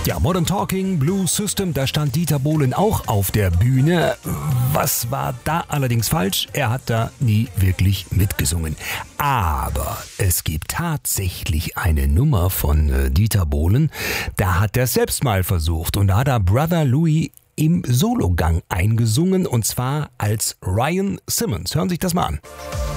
Ja, Modern Talking, Blues System, da stand Dieter Bohlen auch auf der Bühne. Was war da allerdings falsch? Er hat da nie wirklich mitgesungen. Aber es gibt tatsächlich eine Nummer von Dieter Bohlen, da hat er selbst mal versucht und da hat er Brother Louie im Sologang eingesungen und zwar als Ryan Simmons. Hören Sie sich das mal an.